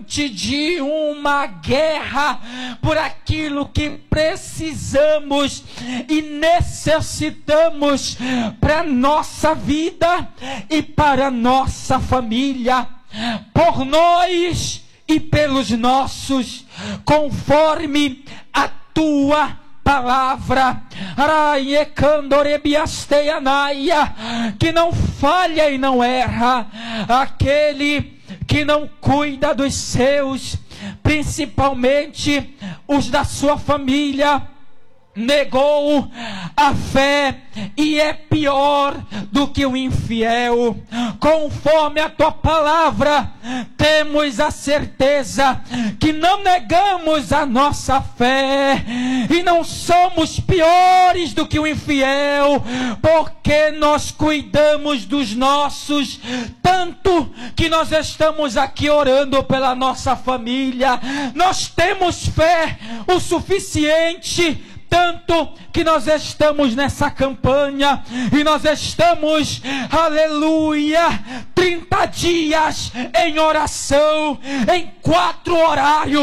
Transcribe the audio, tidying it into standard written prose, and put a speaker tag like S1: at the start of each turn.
S1: diante de uma guerra por aquilo que precisamos e necessitamos para nossa vida e para nossa família, por nós e pelos nossos, conforme a tua palavra, que não falha e não erra, aquele que não cuida dos seus, principalmente os da sua família, negou a fé e é pior do que o infiel. Conforme a tua palavra, temos a certeza que não negamos a nossa fé e não somos piores do que o infiel, porque nós cuidamos dos nossos, tanto que nós estamos aqui orando pela nossa família. Nós temos fé o suficiente, tanto que nós estamos nessa campanha e nós estamos, aleluia, 30 dias em oração, em 4 horários.